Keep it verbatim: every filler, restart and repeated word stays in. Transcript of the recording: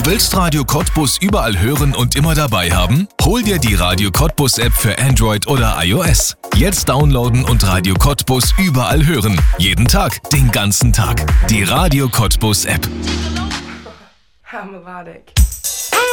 willst Radio Cottbus überall hören und immer dabei haben? Hol dir die Radio Cottbus App für Android oder iOS. Jetzt downloaden und Radio Cottbus überall hören. Jeden Tag, den ganzen Tag. Die Radio Cottbus App. How melodic.